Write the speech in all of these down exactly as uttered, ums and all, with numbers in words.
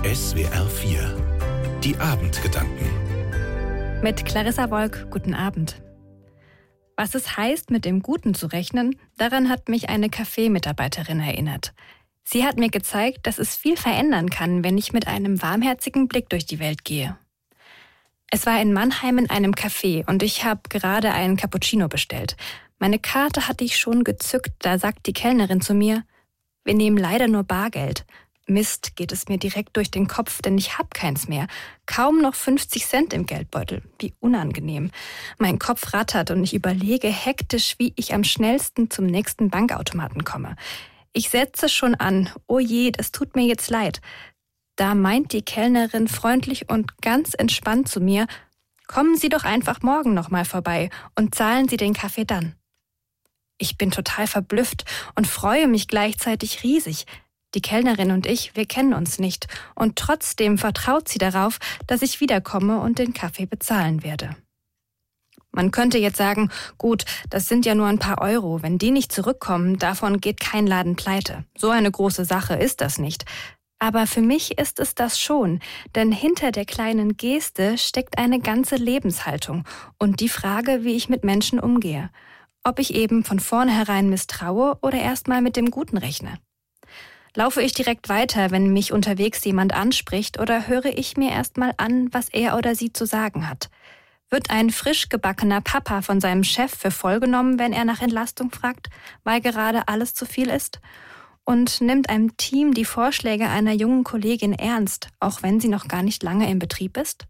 S W R vier. Die Abendgedanken. Mit Clarissa Wolk, guten Abend. Was es heißt, mit dem Guten zu rechnen, daran hat mich eine Café-Mitarbeiterin erinnert. Sie hat mir gezeigt, dass es viel verändern kann, wenn ich mit einem warmherzigen Blick durch die Welt gehe. Es war in Mannheim in einem Café und ich habe gerade einen Cappuccino bestellt. Meine Karte hatte ich schon gezückt, da sagt die Kellnerin zu mir: Wir nehmen leider nur Bargeld. Mist, geht es mir direkt durch den Kopf, denn ich hab keins mehr. Kaum noch fünfzig Cent im Geldbeutel. Wie unangenehm. Mein Kopf rattert und ich überlege hektisch, wie ich am schnellsten zum nächsten Bankautomaten komme. Ich setze schon an. Oh je, das tut mir jetzt leid. Da meint die Kellnerin freundlich und ganz entspannt zu mir: Kommen Sie doch einfach morgen nochmal vorbei und zahlen Sie den Kaffee dann. Ich bin total verblüfft und freue mich gleichzeitig riesig. Die Kellnerin und ich, wir kennen uns nicht und trotzdem vertraut sie darauf, dass ich wiederkomme und den Kaffee bezahlen werde. Man könnte jetzt sagen, gut, das sind ja nur ein paar Euro, wenn die nicht zurückkommen, davon geht kein Laden pleite. So eine große Sache ist das nicht. Aber für mich ist es das schon, denn hinter der kleinen Geste steckt eine ganze Lebenshaltung und die Frage, wie ich mit Menschen umgehe. Ob ich eben von vornherein misstraue oder erstmal mit dem Guten rechne. Laufe ich direkt weiter, wenn mich unterwegs jemand anspricht, oder höre ich mir erstmal an, was er oder sie zu sagen hat? Wird ein frisch gebackener Papa von seinem Chef für voll genommen, wenn er nach Entlastung fragt, weil gerade alles zu viel ist? Und nimmt einem Team die Vorschläge einer jungen Kollegin ernst, auch wenn sie noch gar nicht lange im Betrieb ist?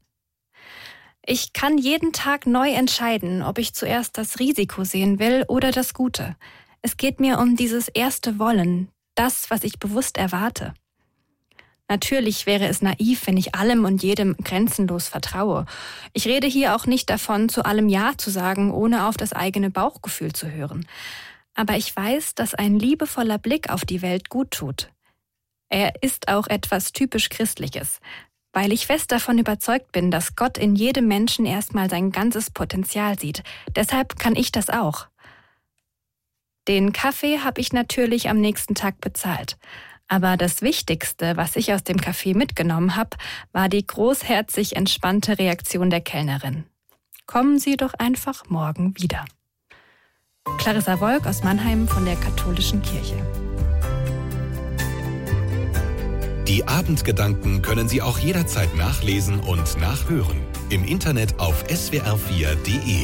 Ich kann jeden Tag neu entscheiden, ob ich zuerst das Risiko sehen will oder das Gute. Es geht mir um dieses erste Wollen, das, was ich bewusst erwarte. Natürlich wäre es naiv, wenn ich allem und jedem grenzenlos vertraue. Ich rede hier auch nicht davon, zu allem Ja zu sagen, ohne auf das eigene Bauchgefühl zu hören. Aber ich weiß, dass ein liebevoller Blick auf die Welt gut tut. Er ist auch etwas typisch Christliches, weil ich fest davon überzeugt bin, dass Gott in jedem Menschen erstmal sein ganzes Potenzial sieht. Deshalb kann ich das auch. Den Kaffee habe ich natürlich am nächsten Tag bezahlt. Aber das Wichtigste, was ich aus dem Café mitgenommen habe, war die großherzig entspannte Reaktion der Kellnerin. Kommen Sie doch einfach morgen wieder. Clarissa Wolk aus Mannheim von der Katholischen Kirche. Die Abendgedanken können Sie auch jederzeit nachlesen und nachhören. Im Internet auf S W R vier Punkt de.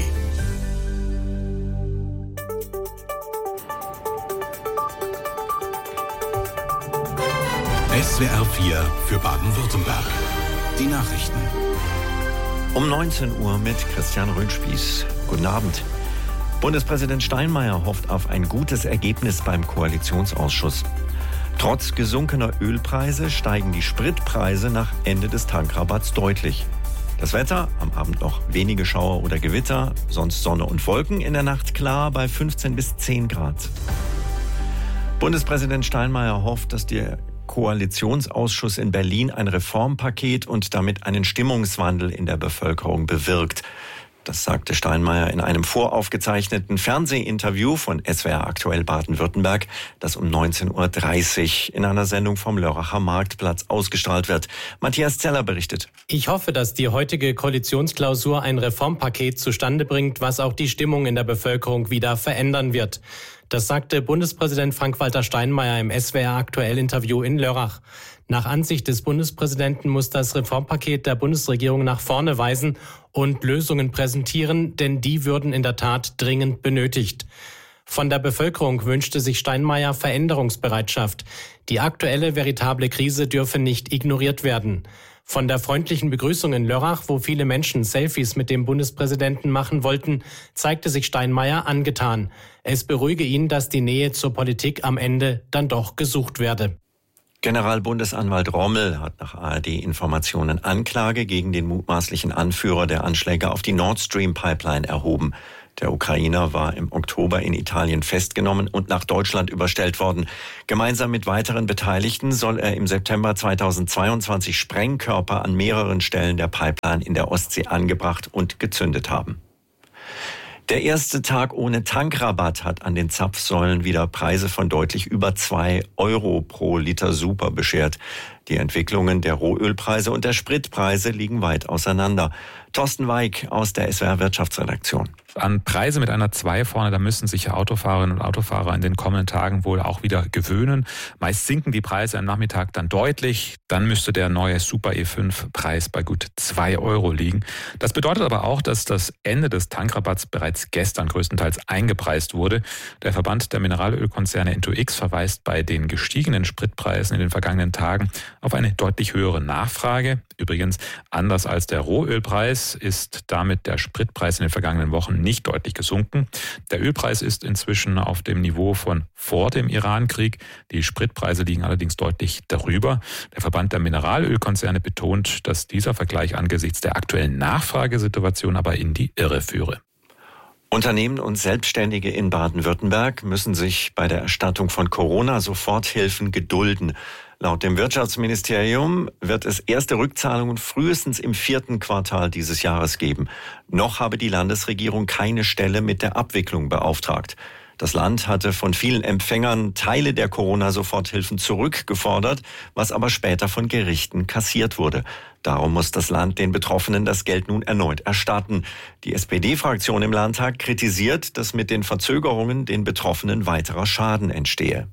S W R vier für Baden-Württemberg. Die Nachrichten. Um neunzehn Uhr mit Christian Röhnspieß. Guten Abend. Bundespräsident Steinmeier hofft auf ein gutes Ergebnis beim Koalitionsausschuss. Trotz gesunkener Ölpreise steigen die Spritpreise nach Ende des Tankrabatts deutlich. Das Wetter, am Abend noch wenige Schauer oder Gewitter, sonst Sonne und Wolken, in der Nacht klar bei fünfzehn bis zehn Grad. Bundespräsident Steinmeier hofft, dass der Koalitionsausschuss in Berlin ein Reformpaket und damit einen Stimmungswandel in der Bevölkerung bewirkt. Das sagte Steinmeier in einem voraufgezeichneten Fernsehinterview von S W R Aktuell Baden-Württemberg, das um neunzehn Uhr dreißig in einer Sendung vom Lörracher Marktplatz ausgestrahlt wird. Matthias Zeller berichtet. Ich hoffe, dass die heutige Koalitionsklausur ein Reformpaket zustande bringt, was auch die Stimmung in der Bevölkerung wieder verändern wird. Das sagte Bundespräsident Frank-Walter Steinmeier im S W R Aktuell Interview in Lörrach. Nach Ansicht des Bundespräsidenten muss das Reformpaket der Bundesregierung nach vorne weisen und Lösungen präsentieren, denn die würden in der Tat dringend benötigt. Von der Bevölkerung wünschte sich Steinmeier Veränderungsbereitschaft. Die aktuelle veritable Krise dürfe nicht ignoriert werden. Von der freundlichen Begrüßung in Lörrach, wo viele Menschen Selfies mit dem Bundespräsidenten machen wollten, zeigte sich Steinmeier angetan. Es beruhige ihn, dass die Nähe zur Politik am Ende dann doch gesucht werde. Generalbundesanwalt Rommel hat nach A R D-Informationen Anklage gegen den mutmaßlichen Anführer der Anschläge auf die Nord Stream-Pipeline erhoben. Der Ukrainer war im Oktober in Italien festgenommen und nach Deutschland überstellt worden. Gemeinsam mit weiteren Beteiligten soll er im September zweitausendzweiundzwanzig Sprengkörper an mehreren Stellen der Pipeline in der Ostsee angebracht und gezündet haben. Der erste Tag ohne Tankrabatt hat an den Zapfsäulen wieder Preise von deutlich über zwei Euro pro Liter Super beschert. Die Entwicklungen der Rohölpreise und der Spritpreise liegen weit auseinander. Thorsten Weig aus der S W R Wirtschaftsredaktion. An Preise mit einer zwei vorne, da müssen sich Autofahrerinnen und Autofahrer in den kommenden Tagen wohl auch wieder gewöhnen. Meist sinken die Preise am Nachmittag dann deutlich. Dann müsste der neue Super E fünf Preis bei gut zwei Euro liegen. Das bedeutet aber auch, dass das Ende des Tankrabatts bereits gestern größtenteils eingepreist wurde. Der Verband der Mineralölkonzerne Into X verweist bei den gestiegenen Spritpreisen in den vergangenen Tagen auf eine deutlich höhere Nachfrage. Übrigens, anders als der Rohölpreis ist damit der Spritpreis in den vergangenen Wochen nicht deutlich gesunken. Der Ölpreis ist inzwischen auf dem Niveau von vor dem Irankrieg. Die Spritpreise liegen allerdings deutlich darüber. Der Verband der Mineralölkonzerne betont, dass dieser Vergleich angesichts der aktuellen Nachfragesituation aber in die Irre führe. Unternehmen und Selbstständige in Baden-Württemberg müssen sich bei der Erstattung von Corona-Soforthilfen gedulden. Laut dem Wirtschaftsministerium wird es erste Rückzahlungen frühestens im vierten Quartal dieses Jahres geben. Noch habe die Landesregierung keine Stelle mit der Abwicklung beauftragt. Das Land hatte von vielen Empfängern Teile der Corona-Soforthilfen zurückgefordert, was aber später von Gerichten kassiert wurde. Darum muss das Land den Betroffenen das Geld nun erneut erstatten. Die S P D-Fraktion im Landtag kritisiert, dass mit den Verzögerungen den Betroffenen weiterer Schaden entstehe.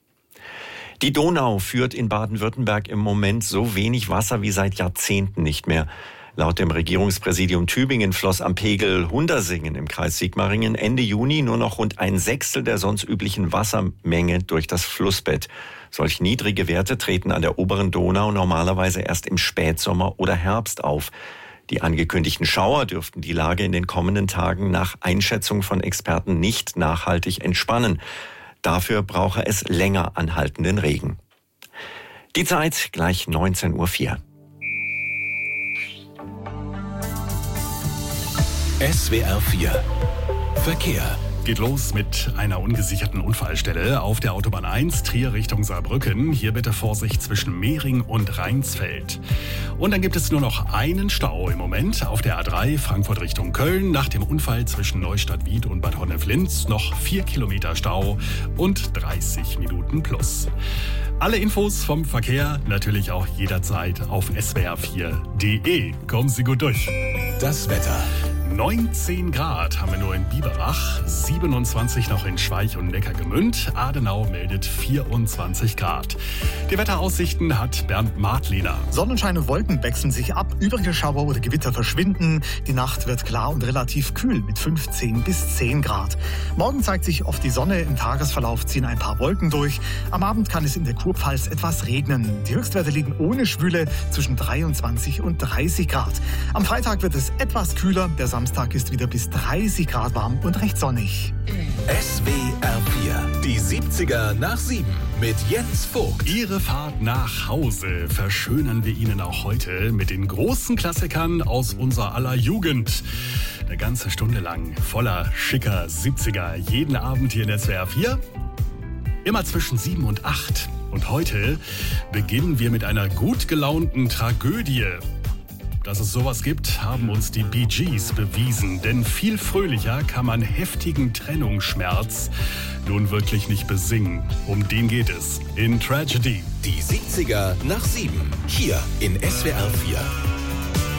Die Donau führt in Baden-Württemberg im Moment so wenig Wasser wie seit Jahrzehnten nicht mehr. Laut dem Regierungspräsidium Tübingen floss am Pegel Hundersingen im Kreis Sigmaringen Ende Juni nur noch rund ein Sechstel der sonst üblichen Wassermenge durch das Flussbett. Solch niedrige Werte treten an der oberen Donau normalerweise erst im Spätsommer oder Herbst auf. Die angekündigten Schauer dürften die Lage in den kommenden Tagen nach Einschätzung von Experten nicht nachhaltig entspannen. Dafür brauche es länger anhaltenden Regen. Die Zeit gleich neunzehn Uhr vier. S W R vier Verkehr. Geht los mit einer ungesicherten Unfallstelle auf der Autobahn eins, Trier Richtung Saarbrücken. Hier bitte Vorsicht zwischen Mehring und Rheinsfeld. Und dann gibt es nur noch einen Stau im Moment auf der A drei, Frankfurt Richtung Köln. Nach dem Unfall zwischen Neustadt-Wied und Bad Honnef-Linz noch vier Kilometer Stau und dreißig Minuten plus. Alle Infos vom Verkehr natürlich auch jederzeit auf S W R vier Punkt de. Kommen Sie gut durch. Das Wetter. neunzehn Grad haben wir nur in Biberach, siebenundzwanzig noch in Schweich und Neckargemünd. Adenau meldet vierundzwanzig Grad. Die Wetteraussichten hat Bernd Martliner. Sonnenschein und Wolken wechseln sich ab, übrige Schauer oder Gewitter verschwinden. Die Nacht wird klar und relativ kühl mit fünfzehn bis zehn Grad. Morgen zeigt sich oft die Sonne, im Tagesverlauf ziehen ein paar Wolken durch. Am Abend kann es in der Kurpfalz etwas regnen. Die Höchstwerte liegen ohne Schwüle zwischen dreiundzwanzig und dreißig Grad. Am Freitag wird es etwas kühler, der Samstag ist wieder bis dreißig Grad warm und recht sonnig. S W R vier, die siebziger nach sieben mit Jens Vogt. Ihre Fahrt nach Hause verschönern wir Ihnen auch heute mit den großen Klassikern aus unserer aller Jugend. Eine ganze Stunde lang voller schicker siebziger. Jeden Abend hier in S W R vier. Immer zwischen sieben und acht. Und heute beginnen wir mit einer gut gelaunten Tragödie. Dass es sowas gibt, haben uns die Bee Gees bewiesen. Denn viel fröhlicher kann man heftigen Trennungsschmerz nun wirklich nicht besingen. Um den geht es in Tragedy. Die siebziger nach sieben. Hier in S W R vier.